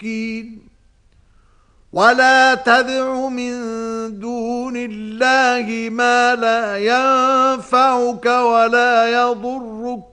المشركين ولا تدع من دون الله ما لا ينفعك ولا يضرك